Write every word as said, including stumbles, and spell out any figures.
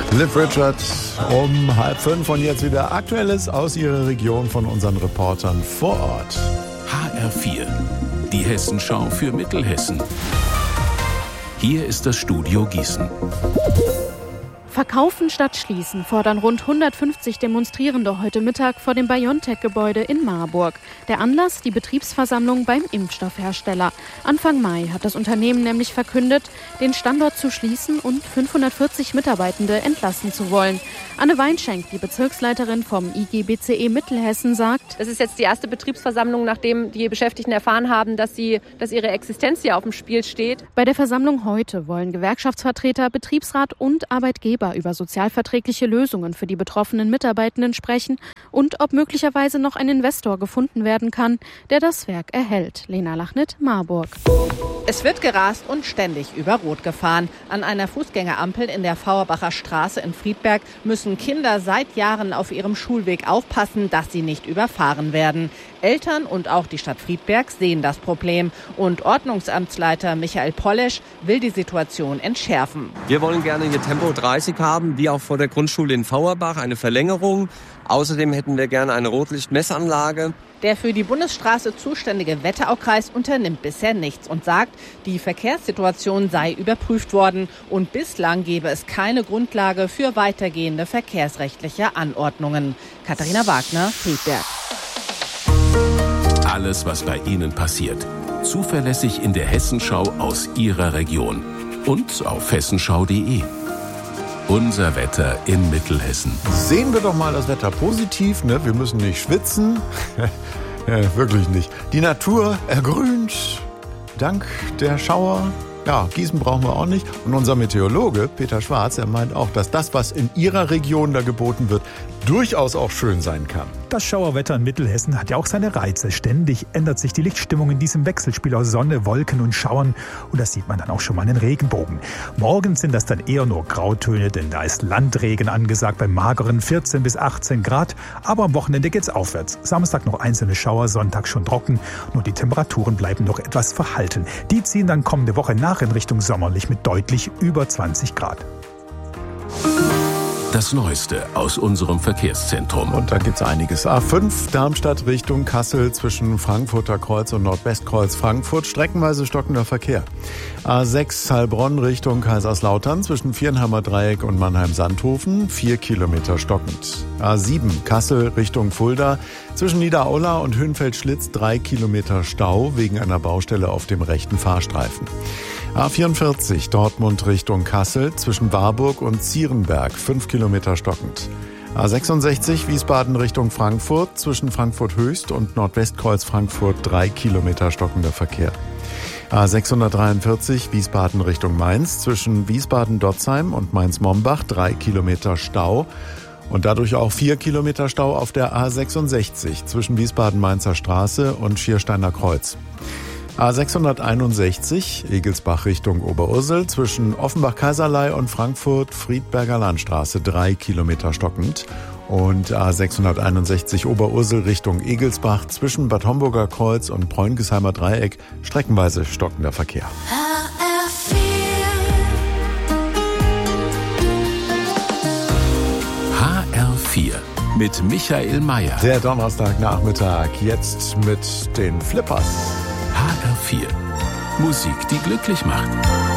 Liv Richards um halb fünf und jetzt wieder Aktuelles aus Ihrer Region von unseren Reportern vor Ort. H R vier, die Hessenschau für Mittelhessen. Hier ist das Studio Gießen. Verkaufen statt schließen fordern rund hundertfünfzig Demonstrierende heute Mittag vor dem BioNTech-Gebäude in Marburg. Der Anlass, die Betriebsversammlung beim Impfstoffhersteller. Anfang Mai hat das Unternehmen nämlich verkündet, den Standort zu schließen und fünfhundertvierzig Mitarbeitende entlassen zu wollen. Anne Weinschenk, die Bezirksleiterin vom I G B C E Mittelhessen, sagt: Das ist jetzt die erste Betriebsversammlung, nachdem die Beschäftigten erfahren haben, dass, sie, dass ihre Existenz hier auf dem Spiel steht. Bei der Versammlung heute wollen Gewerkschaftsvertreter, Betriebsrat und Arbeitgeber über sozialverträgliche Lösungen für die betroffenen Mitarbeitenden sprechen und ob möglicherweise noch ein Investor gefunden werden kann, der das Werk erhält. Lena Lachnit, Marburg. Es wird gerast und ständig über Rot gefahren. An einer Fußgängerampel in der Fauerbacher Straße in Friedberg müssen Kinder seit Jahren auf ihrem Schulweg aufpassen, dass sie nicht überfahren werden. Eltern und auch die Stadt Friedberg sehen das Problem. Und Ordnungsamtsleiter Michael Pollesch will die Situation entschärfen. Wir wollen gerne hier Tempo dreißig haben, wie auch vor der Grundschule in Fauerbach, eine Verlängerung. Außerdem hätten wir gerne eine Rotlichtmessanlage. Der für die Bundesstraße zuständige Wetteraukreis unternimmt bisher nichts und sagt, die Verkehrssituation sei überprüft worden und bislang gebe es keine Grundlage für weitergehende verkehrsrechtliche Anordnungen. Katharina Wagner, Friedberg. Alles, was bei Ihnen passiert, zuverlässig in der Hessenschau aus Ihrer Region und auf hessenschau punkt de. Unser Wetter in Mittelhessen. Sehen wir doch mal das Wetter positiv, ne? Wir müssen nicht schwitzen. Ja, wirklich nicht. Die Natur ergrünt dank der Schauer. Ja, Gießen brauchen wir auch nicht. Und unser Meteorologe Peter Schwarz, er meint auch, dass das, was in Ihrer Region da geboten wird, durchaus auch schön sein kann. Das Schauerwetter in Mittelhessen hat ja auch seine Reize. Ständig ändert sich die Lichtstimmung in diesem Wechselspiel aus Sonne, Wolken und Schauern. Und das sieht man dann auch schon mal in den Regenbogen. Morgens sind das dann eher nur Grautöne, denn da ist Landregen angesagt bei mageren vierzehn bis achtzehn Grad. Aber am Wochenende geht's aufwärts. Samstag noch einzelne Schauer, Sonntag schon trocken. Nur die Temperaturen bleiben noch etwas verhalten. Die ziehen dann kommende Woche nach in Richtung sommerlich mit deutlich über zwanzig Grad. Das Neueste aus unserem Verkehrszentrum. Und da gibt's einiges. A fünf Darmstadt Richtung Kassel zwischen Frankfurter Kreuz und Nordwestkreuz Frankfurt. Streckenweise stockender Verkehr. A sechs Heilbronn Richtung Kaiserslautern zwischen Vierenheimer Dreieck und Mannheim-Sandhofen. Vier Kilometer stockend. A sieben Kassel Richtung Fulda zwischen Niederaula und Höhenfeld-Schlitz. Drei Kilometer Stau wegen einer Baustelle auf dem rechten Fahrstreifen. A vierundvierzig Dortmund Richtung Kassel zwischen Warburg und Zierenberg, fünf Kilometer stockend. A sechsundsechzig Wiesbaden Richtung Frankfurt zwischen Frankfurt Höchst und Nordwestkreuz Frankfurt, drei Kilometer stockender Verkehr. A sechshundertdreiundvierzig Wiesbaden Richtung Mainz zwischen Wiesbaden-Dotzheim und Mainz-Mombach, drei Kilometer Stau. Und dadurch auch vier Kilometer Stau auf der A sechsundsechzig zwischen Wiesbaden-Mainzer Straße und Schiersteiner Kreuz. A sechshunderteinundsechzig Egelsbach Richtung Oberursel zwischen Offenbach-Kaiserlei und Frankfurt-Friedberger Landstraße, drei Kilometer stockend. Und A sechshunderteinundsechzig Oberursel Richtung Egelsbach zwischen Bad Homburger Kreuz und Bräunkesheimer Dreieck, streckenweise stockender Verkehr. H R vier mit Michael Mayer. Der Donnerstagnachmittag jetzt mit den Flippers. H R vier. Musik, die glücklich macht.